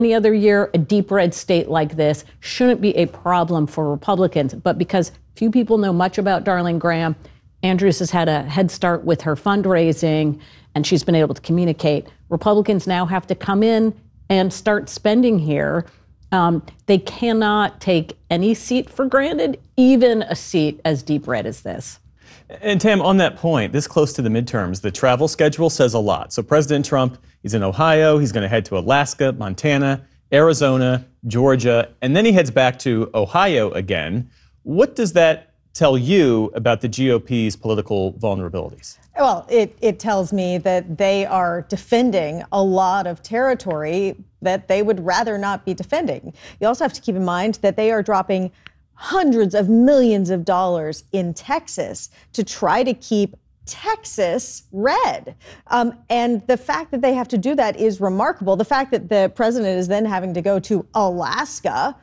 Any other year, a deep red state like this shouldn't be a problem for Republicans. But because few people know much about Darling Graham, Andrews has had a head start with her fundraising, and she's been able to communicate. Republicans now have to come in and start spending here. They cannot take any seat for granted, even a seat as deep red as this. And Tam, on that point, this close to the midterms, the travel schedule says a lot. So President Trump, he's in Ohio, he's going to head to Alaska, Montana, Arizona, Georgia, and then he heads back to Ohio again. What does that tell you about the GOP's political vulnerabilities? Well, it tells me that they are defending a lot of territory that they would rather not be defending. You also have to keep in mind that they are dropping hundreds of millions of dollars in Texas to try to keep Texas red. And the fact that they have to do that is remarkable. The fact that the president is then having to go to Alaska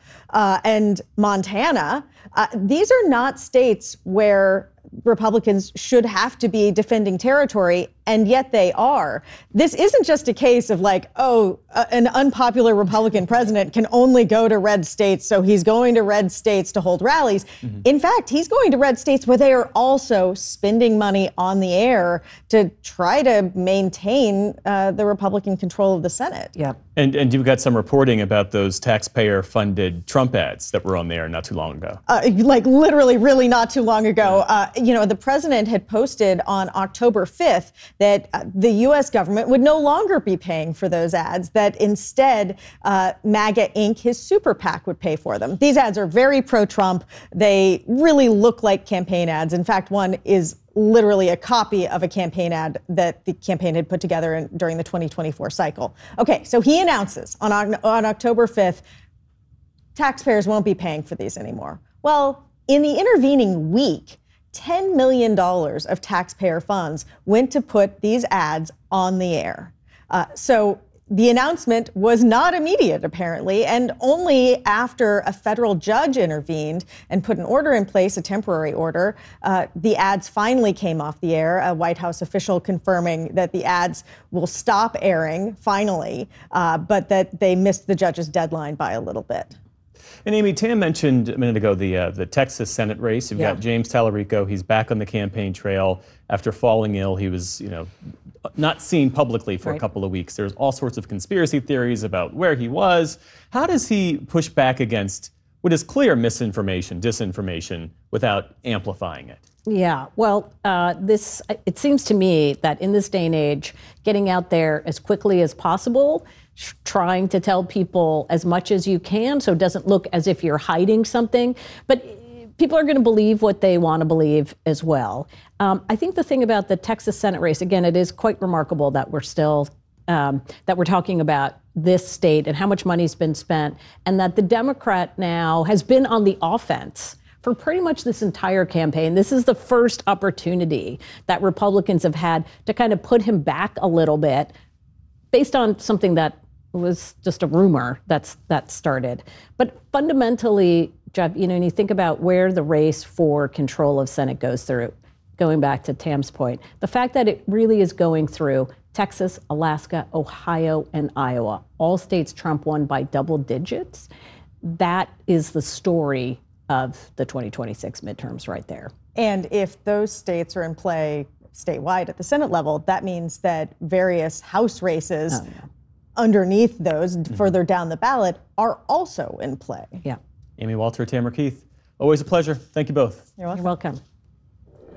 and Montana, these are not states where Republicans should have to be defending territory, and yet they are. This isn't just a case of like, an unpopular Republican president can only go to red states, so he's going to red states to hold rallies. Mm-hmm. In fact, he's going to red states where they are also spending money on the air to try to maintain the Republican control of the Senate. Yeah. And you've got some reporting about those taxpayer-funded Trump ads that were on there not too long ago. Like literally really not too long ago. The president had posted on October 5th that the U.S. government would no longer be paying for those ads, that instead MAGA Inc., his super PAC, would pay for them. These ads are very pro-Trump. They really look like campaign ads. In fact, one is literally a copy of a campaign ad that the campaign had put together during the 2024 cycle. Okay, so he announces on October 5th, taxpayers won't be paying for these anymore. Well, in the intervening week, $10 million of taxpayer funds went to put these ads on the air. So the announcement was not immediate, apparently, and only after a federal judge intervened and put an order in place, a temporary order, the ads finally came off the air, a White House official confirming that the ads will stop airing, finally, but that they missed the judge's deadline by a little bit. And Amy, Tam mentioned a minute ago the Texas Senate race. You've got James Talarico. He's back on the campaign trail after falling ill. He was, not seen publicly for a couple of weeks. There's all sorts of conspiracy theories about where he was. How does he push back against what is clear misinformation, disinformation, without amplifying it? Yeah, well, it seems to me that in this day and age, getting out there as quickly as possible, trying to tell people as much as you can so it doesn't look as if you're hiding something, but people are going to believe what they want to believe as well. I think the thing about the Texas Senate race, again, it is quite remarkable that we're still, that we're talking about this state and how much money's been spent, and that the Democrat now has been on the offense for pretty much this entire campaign. This is the first opportunity that Republicans have had to kind of put him back a little bit based on something that was just a rumor that started. But fundamentally, Jeff, when you think about where the race for control of Senate goes through, going back to Tam's point, the fact that it really is going through Texas, Alaska, Ohio, and Iowa, all states Trump won by double digits, that is the story of the 2026 midterms right there. And if those states are in play statewide at the Senate level, that means that various House races underneath those, further down the ballot, are also in play. Yeah. Amy Walter, Tamara Keith, always a pleasure. Thank you both. You're welcome. You're welcome.